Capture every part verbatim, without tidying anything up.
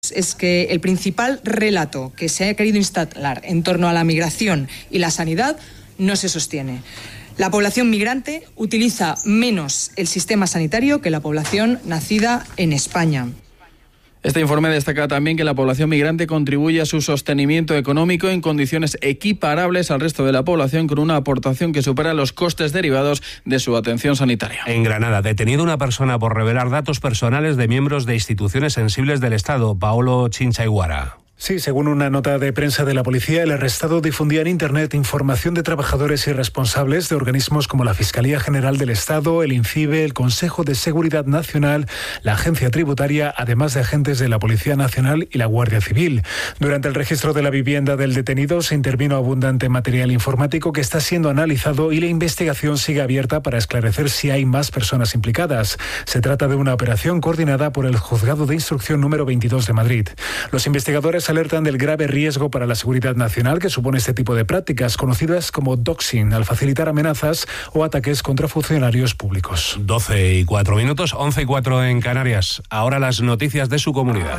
Es que el principal relato que se ha querido instalar en torno a la migración y la sanidad no se sostiene. La población migrante utiliza menos el sistema sanitario que la población nacida en España. Este informe destaca también que la población migrante contribuye a su sostenimiento económico en condiciones equiparables al resto de la población, con una aportación que supera los costes derivados de su atención sanitaria. En Granada, detenido una persona por revelar datos personales de miembros de instituciones sensibles del Estado. Paolo Chinchaiguara. Sí, según una nota de prensa de la policía, el arrestado difundía en Internet información de trabajadores y responsables de organismos como la Fiscalía General del Estado, el INCIBE, el Consejo de Seguridad Nacional, la Agencia Tributaria, además de agentes de la Policía Nacional y la Guardia Civil. Durante el registro de la vivienda del detenido se intervino abundante material informático que está siendo analizado y la investigación sigue abierta para esclarecer si hay más personas implicadas. Se trata de una operación coordinada por el Juzgado de Instrucción número veintidós de Madrid. Los investigadores alertan del grave riesgo para la seguridad nacional que supone este tipo de prácticas, conocidas como doxing, al facilitar amenazas o ataques contra funcionarios públicos. doce y cuatro minutos, once y cuatro en Canarias. Ahora las noticias de su comunidad.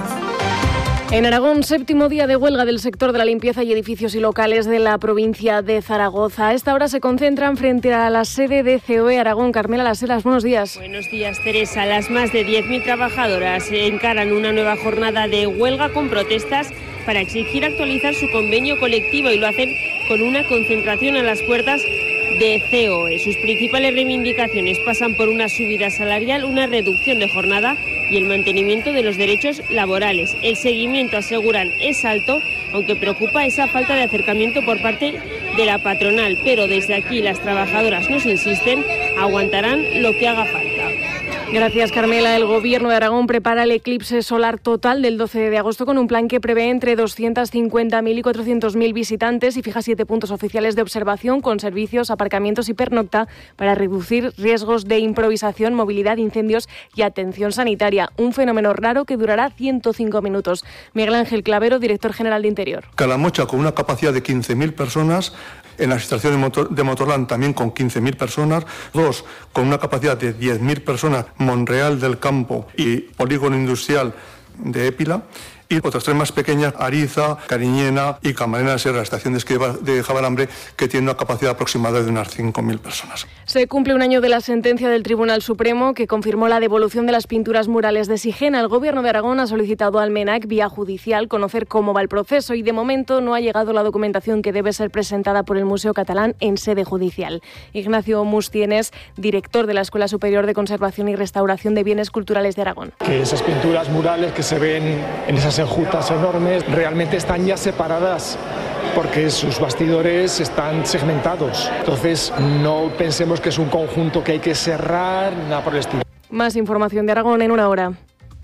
En Aragón, séptimo día de huelga del sector de la limpieza y edificios y locales de la provincia de Zaragoza. A esta hora se concentran frente a la sede de C O E Aragón. Carmela Las Heras, buenos días. Buenos días, Teresa. Las más de diez mil trabajadoras encaran una nueva jornada de huelga con protestas para exigir actualizar su convenio colectivo, y lo hacen con una concentración a las puertas de C O E. Sus principales reivindicaciones pasan por una subida salarial, una reducción de jornada y el mantenimiento de los derechos laborales. El seguimiento, aseguran, es alto, aunque preocupa esa falta de acercamiento por parte de la patronal. Pero desde aquí las trabajadoras nos insisten, aguantarán lo que haga falta. Gracias, Carmela. El Gobierno de Aragón prepara el eclipse solar total del doce de agosto con un plan que prevé entre doscientos cincuenta mil y cuatrocientos mil visitantes y fija siete puntos oficiales de observación con servicios, aparcamientos y pernocta para reducir riesgos de improvisación, movilidad, incendios y atención sanitaria. Un fenómeno raro que durará ciento cinco minutos. Miguel Ángel Clavero, director general de Interior. Calamocha, con una capacidad de quince mil personas. En la estación de, motor, de Motorland también con quince mil personas. Dos, con una capacidad de diez mil personas. Monreal del Campo y Polígono Industrial de Épila. Y otras tres más pequeñas, Ariza, Cariñena y Camarena de Sierra, la estación de esquí de Javalambre, que tiene una capacidad aproximada de unas cinco mil personas. Se cumple un año de la sentencia del Tribunal Supremo que confirmó la devolución de las pinturas murales de Sigena. El Gobierno de Aragón ha solicitado al MENAC, vía judicial, conocer cómo va el proceso, y de momento no ha llegado la documentación que debe ser presentada por el Museo Catalán en sede judicial. Ignacio Mustienes, director de la Escuela Superior de Conservación y Restauración de Bienes Culturales de Aragón. Que esas pinturas murales que se ven en esas enjutas enormes realmente están ya separadas porque sus bastidores están segmentados. Entonces no pensemos que es un conjunto que hay que cerrar, nada por el estilo. Más información de Aragón en una hora.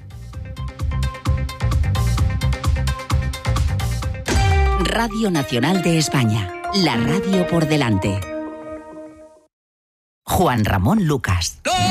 Radio Nacional de España, la radio por delante. Juan Ramón Lucas.